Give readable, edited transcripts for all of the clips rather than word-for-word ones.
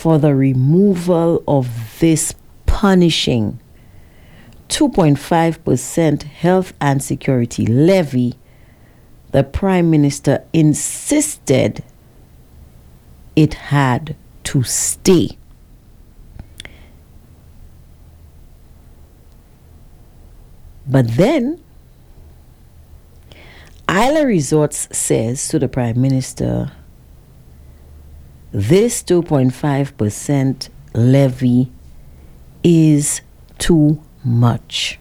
for the removal of this punishing 2.5% health and security levy, the Prime Minister insisted it had to stay. But then, Isla Resorts says to the Prime Minister, this 2.5% levy is too much.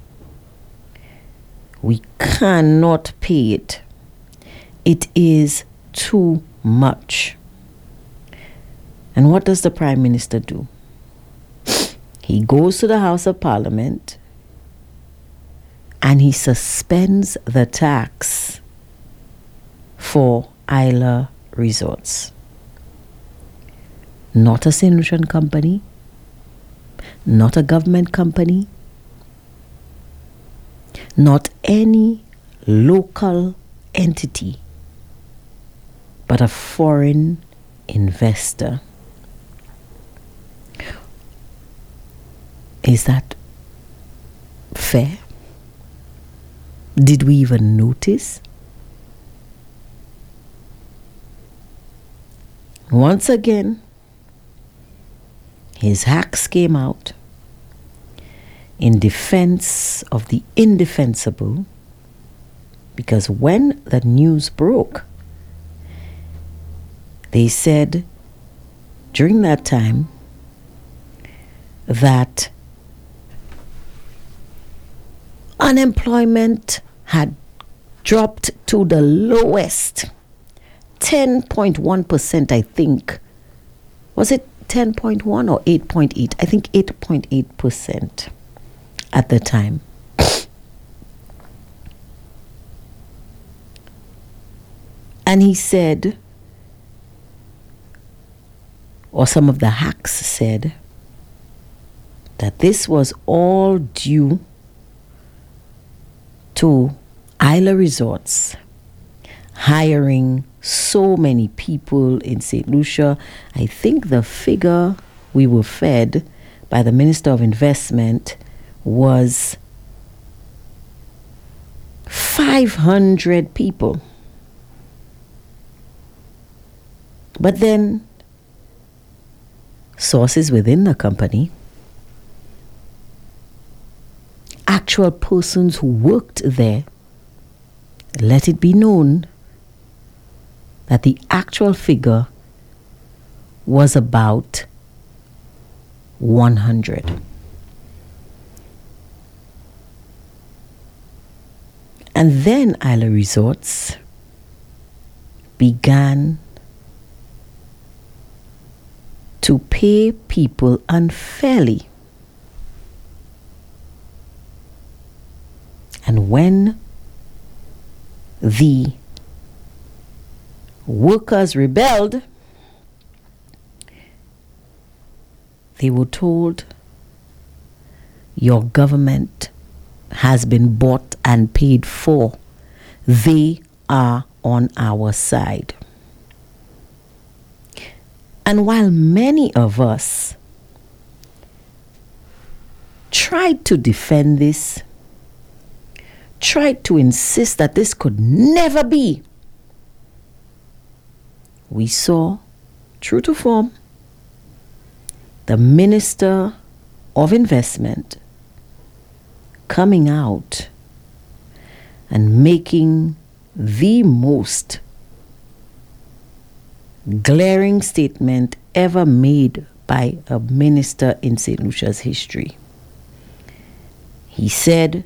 We cannot pay it. It is too much. And what does the Prime Minister do? He goes to the House of Parliament and he suspends the tax for Isla Resorts. Not a St. Lucian company, not a government company, not any local entity, but a foreign investor. Is that fair? Did we even notice? Once again, his hacks came out in defense of the indefensible, because when the news broke, they said during that time that unemployment had dropped to the lowest, 10.1%, I think. Was it 10.1 or 8.8? I think 8.8% at the time. And he said, or some of the hacks said, that this was all due to Isla Resorts hiring so many people in St. Lucia. I think the figure we were fed by the Minister of Investment was 500 people. But then sources within the company, actual persons who worked there, let it be known that the actual figure was about 100. And then Isla Resorts began to pay people unfairly. And when the workers rebelled, they were told, your government has been bought and paid for. They are on our side. And while many of us tried to defend this, tried to insist that this could never be, we saw, true to form, the Minister of Investment coming out and making the most glaring statement ever made by a minister in St. Lucia's history. He said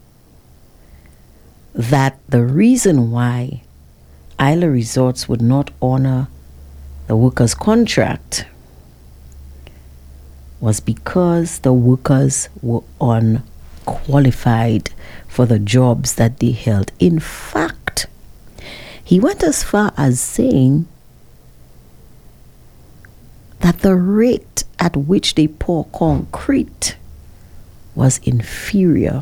that the reason why Isla Resorts would not honor the workers' contract was because the workers were unqualified for the jobs that they held. In fact, he went as far as saying that the rate at which they pour concrete was inferior.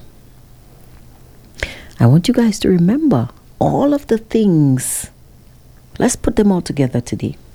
I want you guys to remember all of the things. Let's put them all together today.